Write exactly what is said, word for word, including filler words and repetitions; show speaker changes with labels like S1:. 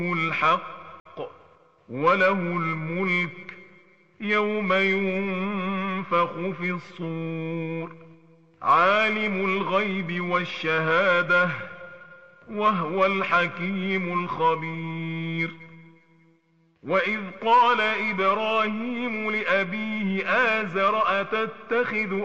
S1: الحق وله الملك يوم ينفخ في الصور عالم الغيب والشهادة وهو الحكيم الخبير. وإذ قال إبراهيم لأبيه آزر أتتخذ